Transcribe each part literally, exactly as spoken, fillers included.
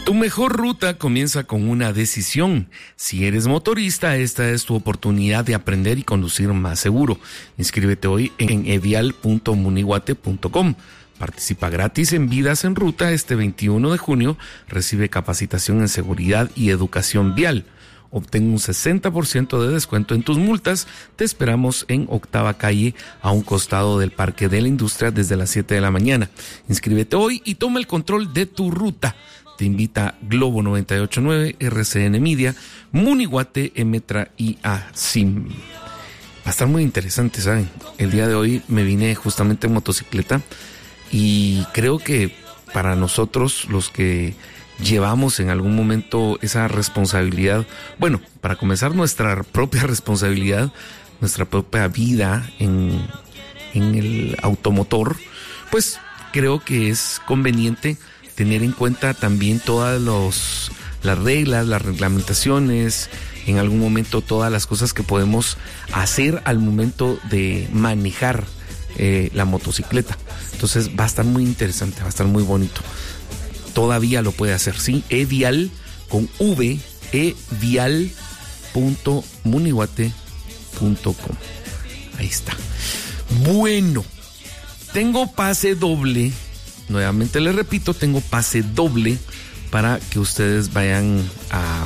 Tu mejor ruta comienza con una decisión. Si eres motorista, esta es tu oportunidad de aprender y conducir más seguro. Inscríbete hoy en evial punto munihuate punto com. Participa gratis en Vidas en Ruta este veintiuno de junio. Recibe capacitación en seguridad y educación vial. Obtén un sesenta por ciento de descuento en tus multas. Te esperamos en Octava Calle, a un costado del Parque de la Industria, desde las siete de la mañana. Inscríbete hoy y toma el control de tu ruta. Te invita Globo noventa y ocho punto nueve, R C N Media, Munihuate, Emetra y A S I M. Va a estar muy interesante, ¿saben? El día de hoy me vine justamente en motocicleta y creo que para nosotros, los que llevamos en algún momento esa responsabilidad, bueno, para comenzar, nuestra propia responsabilidad, nuestra propia vida en, en el automotor, pues creo que es conveniente tener en cuenta también todas los, las reglas, las reglamentaciones, en algún momento todas las cosas que podemos hacer al momento de manejar eh, la motocicleta. Entonces va a estar muy interesante, va a estar muy bonito. Todavía lo puede hacer, ¿sí? Evial con V, evial punto munihuate punto com. Ahí está. Bueno, tengo pase doble. Nuevamente les repito, tengo pase doble para que ustedes vayan a,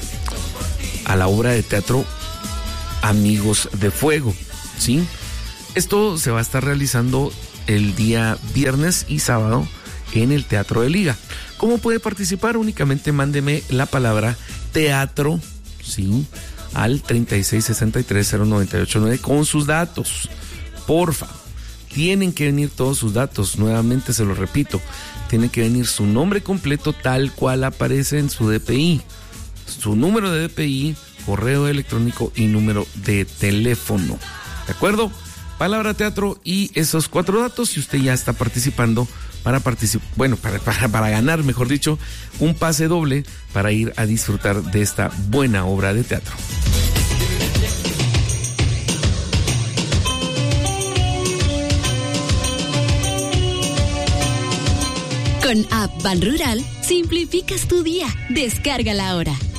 a la obra de teatro Amigos de Fuego, ¿sí? Esto se va a estar realizando el día viernes y sábado en el Teatro de Liga. ¿Cómo puede participar? Únicamente mándeme la palabra teatro, ¿sí?, al treinta y seis sesenta y tres cero noventa y ocho nueve con sus datos. Porfa. Tienen que venir todos sus datos, nuevamente se lo repito, tiene que venir su nombre completo tal cual aparece en su D P I, su número de D P I, correo electrónico y número de teléfono, ¿de acuerdo? Palabra teatro y esos cuatro datos, y usted ya está participando para participar, bueno, para, para, para ganar, mejor dicho, un pase doble para ir a disfrutar de esta buena obra de teatro. Con App Ban Rural, simplificas tu día. Descárgala ahora.